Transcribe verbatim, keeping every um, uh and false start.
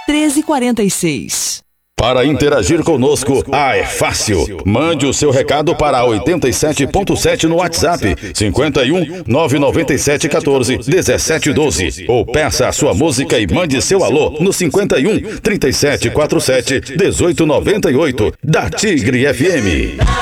treze quarenta e seis. Para interagir conosco, ah, é fácil. Mande o seu recado para oitenta e sete ponto sete no WhatsApp, cinquenta e um, nove nove sete, quatorze, dezessete, doze. Ou peça a sua música e mande seu alô no cinquenta e um, trinta e sete, quarenta e sete, dezoito, noventa e oito, da Tigre F M.